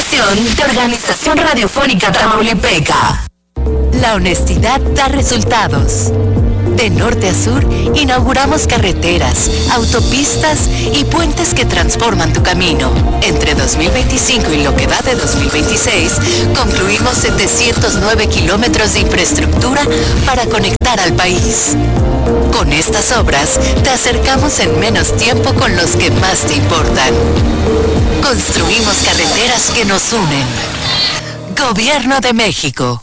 presentación de Organización Radiofónica Tamaulipeca. La honestidad da resultados. De norte a sur, inauguramos carreteras, autopistas y puentes que transforman tu camino. Entre 2025 y lo que va de 2026, concluimos 709 kilómetros de infraestructura para conectar al país. Con estas obras, te acercamos en menos tiempo con los que más te importan. Construimos carreteras que nos unen. Gobierno de México.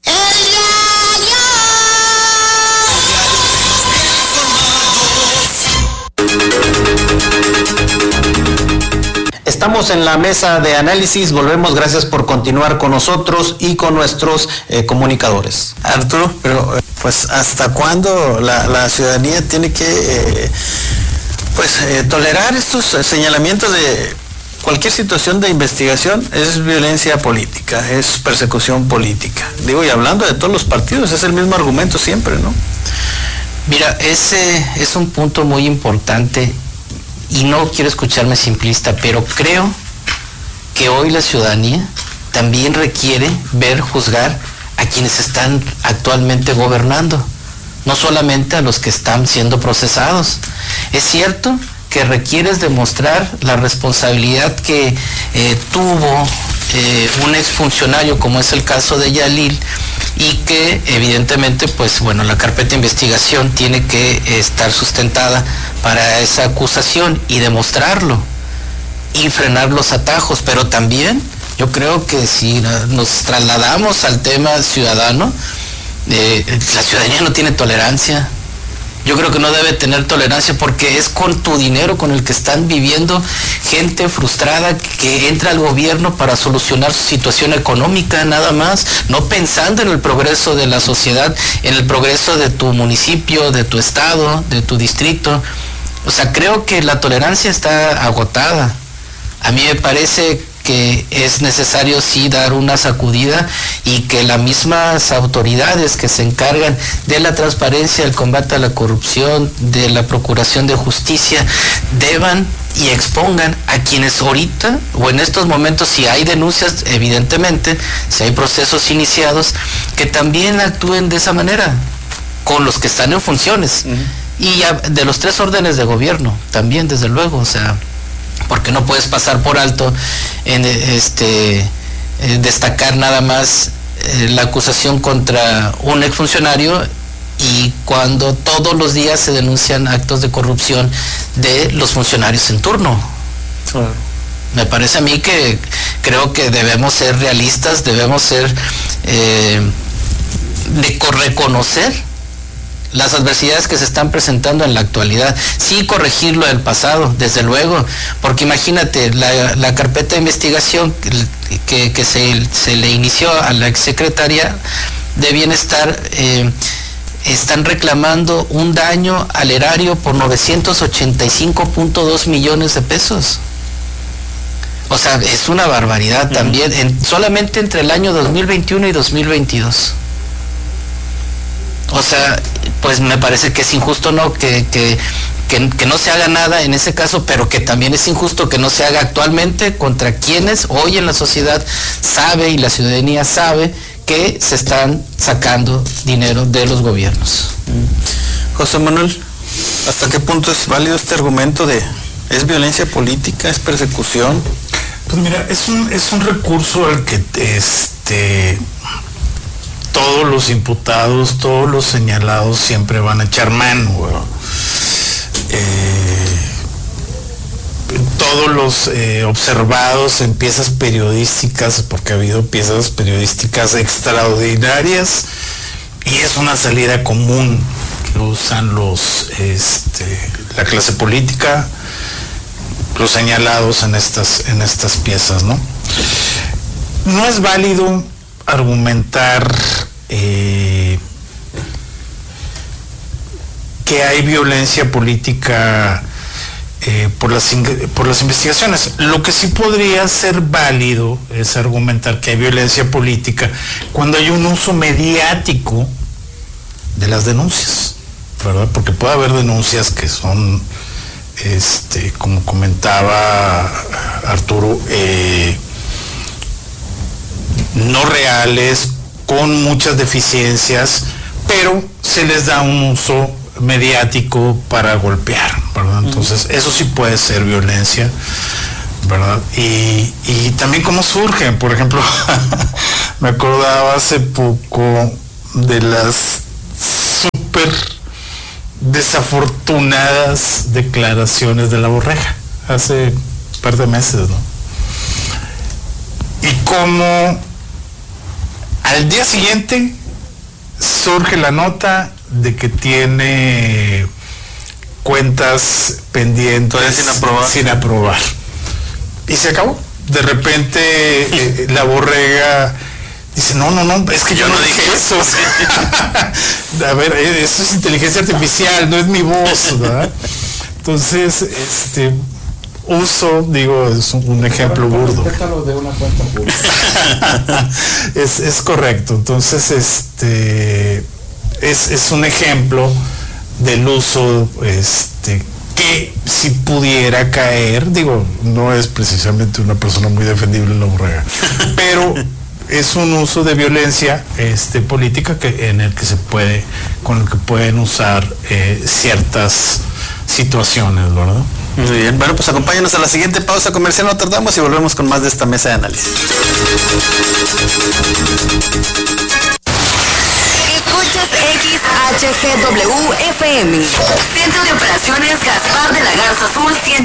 Estamos en la mesa de análisis, volvemos, gracias por continuar con nosotros y con nuestros comunicadores. Arturo, pero pues ¿hasta cuándo la ciudadanía tiene que tolerar estos señalamientos de cualquier situación de investigación? Es violencia política, es persecución política. Digo, y hablando de todos los partidos, es el mismo argumento siempre, ¿no? Mira, ese es un punto muy importante. Y no quiero escucharme simplista, pero creo que hoy la ciudadanía también requiere ver, juzgar a quienes están actualmente gobernando, no solamente a los que están siendo procesados. Es cierto que requieres demostrar la responsabilidad que tuvo un exfuncionario, como es el caso de Yalil, y que evidentemente la carpeta de investigación tiene que estar sustentada para esa acusación y demostrarlo y frenar los atajos, pero también yo creo que si nos trasladamos al tema ciudadano, la ciudadanía no tiene tolerancia. Yo creo que no debe tener tolerancia porque es con tu dinero con el que están viviendo gente frustrada que entra al gobierno para solucionar su situación económica nada más, no pensando en el progreso de la sociedad, en el progreso de tu municipio, de tu estado, de tu distrito. O sea, creo que la tolerancia está agotada. A mí me parece que es necesario sí dar una sacudida y que las mismas autoridades que se encargan de la transparencia, el combate a la corrupción, de la procuración de justicia, deban y expongan a quienes ahorita o en estos momentos, si hay denuncias, evidentemente, si hay procesos iniciados, que también actúen de esa manera con los que están en funciones. Y de los 3 órdenes de gobierno también, desde luego, o sea, porque no puedes pasar por alto en destacar nada más la acusación contra un exfuncionario y cuando todos los días se denuncian actos de corrupción de los funcionarios en turno. Claro. Me parece a mí que creo que debemos ser realistas, debemos ser reconocer las adversidades que se están presentando en la actualidad, sí corregir lo del pasado, desde luego, porque imagínate, la carpeta de investigación que se le inició a la exsecretaria de Bienestar, están reclamando un daño al erario por 985.2 millones de pesos. O sea, es una barbaridad también, solamente entre el año 2021 y 2022. O sea, pues me parece que es injusto, ¿no? Que no se haga nada en ese caso, pero que también es injusto que no se haga actualmente contra quienes hoy en la sociedad sabe y la ciudadanía sabe que se están sacando dinero de los gobiernos. José Manuel, ¿hasta qué punto es válido este argumento de es violencia política, es persecución? Pues mira, es un recurso al que todos los imputados, todos los señalados siempre van a echar mano, todos los observados en piezas periodísticas, porque ha habido piezas periodísticas extraordinarias y es una salida común que usan la clase política, los señalados en estas piezas, ¿no? No es válido argumentar que hay violencia política por las investigaciones. Lo que sí podría ser válido es argumentar que hay violencia política cuando hay un uso mediático de las denuncias, ¿verdad? Porque puede haber denuncias que son, como comentaba Arturo, no reales, con muchas deficiencias, pero se les da un uso mediático para golpear, ¿verdad? Entonces, eso sí puede ser violencia, ¿verdad? Y también cómo surgen, por ejemplo, me acordaba hace poco de las súper desafortunadas declaraciones de la Borrega, hace un par de meses, ¿no? Y cómo al día siguiente surge la nota de que tiene cuentas pendientes sin aprobar. Y se acabó. De repente la Borrega dice, no, es que yo no dije eso. A ver, eso es inteligencia artificial, no es mi voz, ¿verdad? Entonces, es un ejemplo burdo. De una cuenta pública. Es correcto. Entonces, es un ejemplo del uso, que si pudiera caer, no es precisamente una persona muy defendible en la Borrega, pero es un uso de violencia política con el que pueden usar ciertas situaciones, ¿verdad? Muy bien, bueno, pues acompáñanos a la siguiente pausa comercial, no tardamos y volvemos con más de esta mesa de análisis. Escuchas XHGW FM. Centro de Operaciones Gaspar de la Garza Azul 100.